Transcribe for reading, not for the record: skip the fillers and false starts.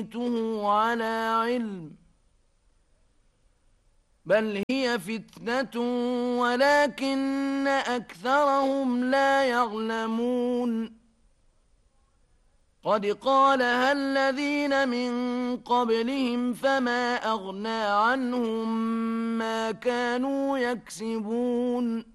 أوتيته على علم بل هي فتنة ولكن أكثرهم لا يعلمون قد قالها الذين من قبلهم فما أغنى عنهم ما كانوا يكسبون